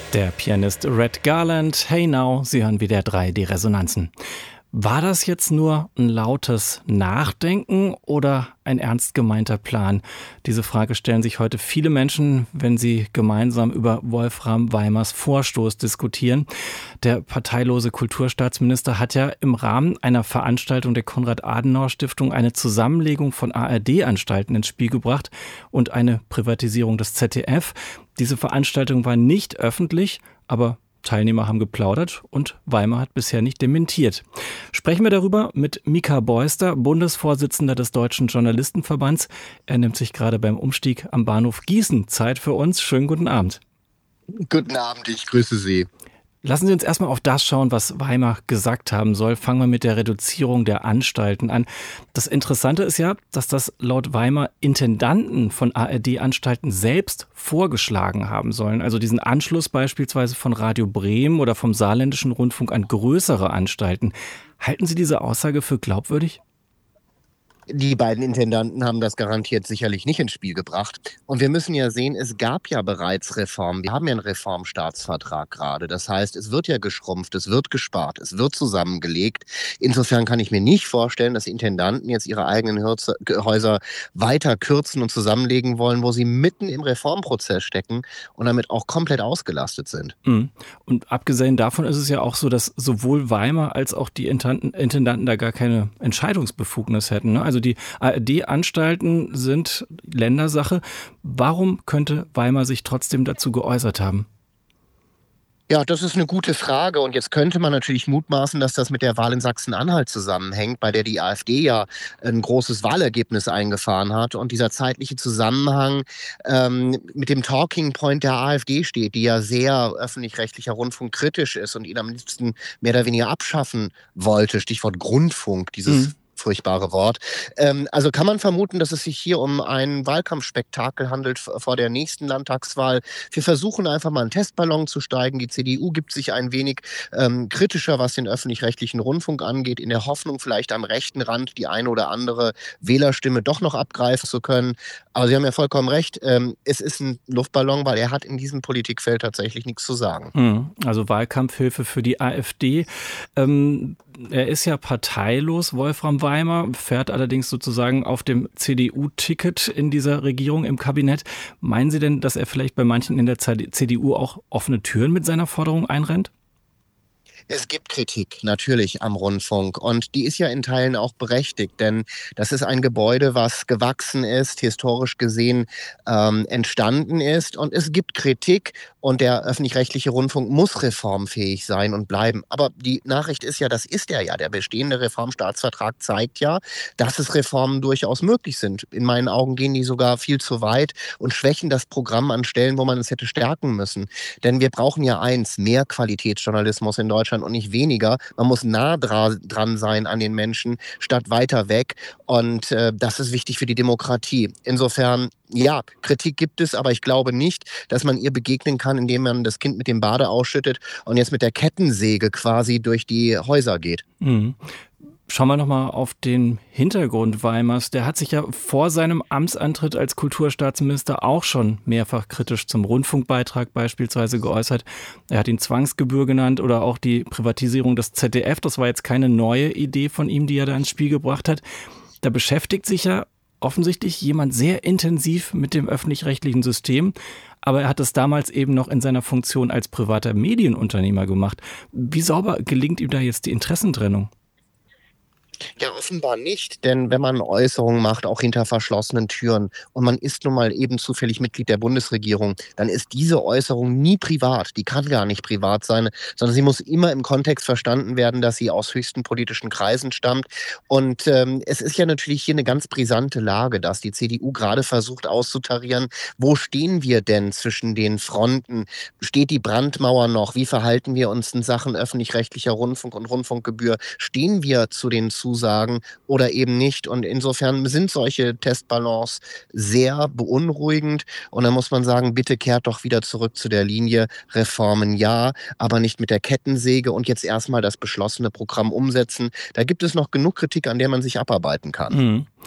Der Pianist Red Garland, Hey Now, Sie hören wieder 3D Resonanzen. War das jetzt nur ein lautes Nachdenken oder ein ernst gemeinter Plan? Diese Frage stellen sich heute viele Menschen, wenn sie gemeinsam über Wolfram Weimars Vorstoß diskutieren. Der parteilose Kulturstaatsminister hat ja im Rahmen einer Veranstaltung der Konrad-Adenauer-Stiftung eine Zusammenlegung von ARD-Anstalten ins Spiel gebracht und eine Privatisierung des ZDF. Diese Veranstaltung war nicht öffentlich, aber Teilnehmer haben geplaudert und Weimar hat bisher nicht dementiert. Sprechen wir darüber mit Mika Beuster, Bundesvorsitzender des Deutschen Journalistenverbands. Er nimmt sich gerade beim Umstieg am Bahnhof Gießen Zeit für uns. Schönen guten Abend. Guten Abend, ich grüße Sie. Lassen Sie uns erstmal auf das schauen, was Weimar gesagt haben soll. Fangen wir mit der Reduzierung der Anstalten an. Das Interessante ist ja, dass das laut Weimar Intendanten von ARD-Anstalten selbst vorgeschlagen haben sollen. Also diesen Anschluss beispielsweise von Radio Bremen oder vom Saarländischen Rundfunk an größere Anstalten. Halten Sie diese Aussage für glaubwürdig? Die beiden Intendanten haben das garantiert sicherlich nicht ins Spiel gebracht. Und wir müssen ja sehen, es gab ja bereits Reformen. Wir haben ja einen Reformstaatsvertrag gerade. Das heißt, es wird ja geschrumpft, es wird gespart, es wird zusammengelegt. Insofern kann ich mir nicht vorstellen, dass Intendanten jetzt ihre eigenen Häuser weiter kürzen und zusammenlegen wollen, wo sie mitten im Reformprozess stecken und damit auch komplett ausgelastet sind. Und abgesehen davon ist es ja auch so, dass sowohl Weimar als auch die Intendanten da gar keine Entscheidungsbefugnis hätten, ne? Also die ARD-Anstalten sind Ländersache. Warum könnte Weimar sich trotzdem dazu geäußert haben? Ja, das ist eine gute Frage. Und jetzt könnte man natürlich mutmaßen, dass das mit der Wahl in Sachsen-Anhalt zusammenhängt, bei der die AfD ja ein großes Wahlergebnis eingefahren hat. Und dieser zeitliche Zusammenhang mit dem Talking Point der AfD steht, die ja sehr öffentlich-rechtlicher Rundfunk kritisch ist und ihn am liebsten mehr oder weniger abschaffen wollte. Stichwort Grundfunk, dieses furchtbare Wort. Also kann man vermuten, dass es sich hier um ein Wahlkampfspektakel handelt vor der nächsten Landtagswahl. Wir versuchen einfach mal einen Testballon zu steigen. Die CDU gibt sich ein wenig kritischer, was den öffentlich-rechtlichen Rundfunk angeht, in der Hoffnung, vielleicht am rechten Rand die eine oder andere Wählerstimme doch noch abgreifen zu können. Aber Sie haben ja vollkommen recht. Es ist ein Luftballon, weil er hat in diesem Politikfeld tatsächlich nichts zu sagen. Also Wahlkampfhilfe für die AfD. Er ist ja parteilos, Wolfram Weimar, fährt allerdings sozusagen auf dem CDU-Ticket in dieser Regierung im Kabinett. Meinen Sie denn, dass er vielleicht bei manchen in der CDU auch offene Türen mit seiner Forderung einrennt? Es gibt Kritik natürlich am Rundfunk und die ist ja in Teilen auch berechtigt, denn das ist ein Gebäude, was gewachsen ist, historisch gesehen entstanden ist und es gibt Kritik und der öffentlich-rechtliche Rundfunk muss reformfähig sein und bleiben. Aber die Nachricht ist ja, das ist er ja, der bestehende Reformstaatsvertrag zeigt ja, dass es Reformen durchaus möglich sind. In meinen Augen gehen die sogar viel zu weit und schwächen das Programm an Stellen, wo man es hätte stärken müssen. Denn wir brauchen ja mehr Qualitätsjournalismus in Deutschland und nicht weniger. Man muss nah dran sein an den Menschen, statt weiter weg. Und das ist wichtig für die Demokratie. Insofern, ja, Kritik gibt es, aber ich glaube nicht, dass man ihr begegnen kann, indem man das Kind mit dem Bade ausschüttet und jetzt mit der Kettensäge quasi durch die Häuser geht. Schauen wir nochmal auf den Hintergrund Weimars. Der hat sich ja vor seinem Amtsantritt als Kulturstaatsminister auch schon mehrfach kritisch zum Rundfunkbeitrag beispielsweise geäußert. Er hat ihn Zwangsgebühr genannt oder auch die Privatisierung des ZDF. Das war jetzt keine neue Idee von ihm, die er da ins Spiel gebracht hat. Da beschäftigt sich ja offensichtlich jemand sehr intensiv mit dem öffentlich-rechtlichen System. Aber er hat es damals eben noch in seiner Funktion als privater Medienunternehmer gemacht. Wie sauber gelingt ihm da jetzt die Interessentrennung? Ja, offenbar nicht, denn wenn man Äußerungen macht, auch hinter verschlossenen Türen, und man ist nun mal eben zufällig Mitglied der Bundesregierung, dann ist diese Äußerung nie privat. Die kann gar nicht privat sein, sondern sie muss immer im Kontext verstanden werden, dass sie aus höchsten politischen Kreisen stammt. Und es ist ja natürlich hier eine ganz brisante Lage, dass die CDU gerade versucht auszutarieren, wo stehen wir denn zwischen den Fronten? Steht die Brandmauer noch? Wie verhalten wir uns in Sachen öffentlich-rechtlicher Rundfunk und Rundfunkgebühr? Stehen wir zu den Zusagen oder eben nicht? Und insofern sind solche Testballons sehr beunruhigend. Und da muss man sagen, bitte kehrt doch wieder zurück zu der Linie Reformen ja, aber nicht mit der Kettensäge und jetzt erstmal das beschlossene Programm umsetzen. Da gibt es noch genug Kritik, an der man sich abarbeiten kann.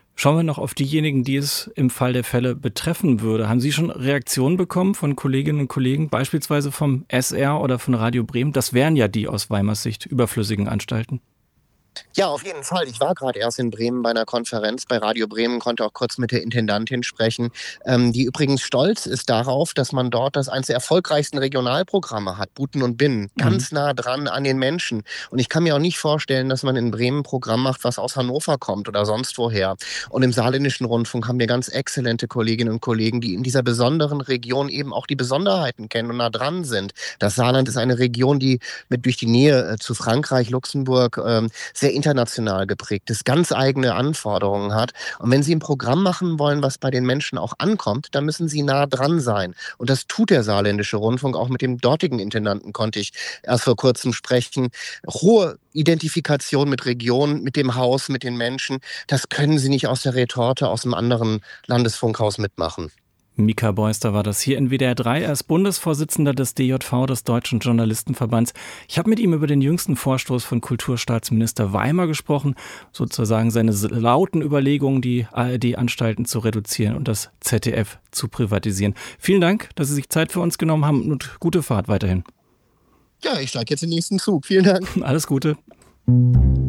Schauen wir noch auf diejenigen, die es im Fall der Fälle betreffen würde. Haben Sie schon Reaktionen bekommen von Kolleginnen und Kollegen, beispielsweise vom SR oder von Radio Bremen? Das wären ja die aus Weimars Sicht überflüssigen Anstalten. Ja, auf jeden Fall. Ich war gerade erst in Bremen bei einer Konferenz bei Radio Bremen, konnte auch kurz mit der Intendantin sprechen, die übrigens stolz ist darauf, dass man dort eines der erfolgreichsten Regionalprogramme hat, Buten und Binnen, ganz nah dran an den Menschen. Und ich kann mir auch nicht vorstellen, dass man in Bremen ein Programm macht, was aus Hannover kommt oder sonst woher. Und im Saarländischen Rundfunk haben wir ganz exzellente Kolleginnen und Kollegen, die in dieser besonderen Region eben auch die Besonderheiten kennen und nah dran sind. Das Saarland ist eine Region, die durch die Nähe zu Frankreich, Luxemburg sehr international geprägt ist, ganz eigene Anforderungen hat. Und wenn Sie ein Programm machen wollen, was bei den Menschen auch ankommt, dann müssen Sie nah dran sein. Und das tut der Saarländische Rundfunk. Auch mit dem dortigen Intendanten konnte ich erst vor kurzem sprechen. Hohe Identifikation mit Regionen, mit dem Haus, mit den Menschen. Das können Sie nicht aus der Retorte aus einem anderen Landesfunkhaus mitmachen. Mika Beuster war das hier in WDR 3. Er ist Bundesvorsitzender des DJV, des Deutschen Journalistenverbands. Ich habe mit ihm über den jüngsten Vorstoß von Kulturstaatsminister Weimar gesprochen, sozusagen seine lauten Überlegungen, die ARD-Anstalten zu reduzieren und das ZDF zu privatisieren. Vielen Dank, dass Sie sich Zeit für uns genommen haben und gute Fahrt weiterhin. Ja, ich steige jetzt in den nächsten Zug. Vielen Dank. Alles Gute.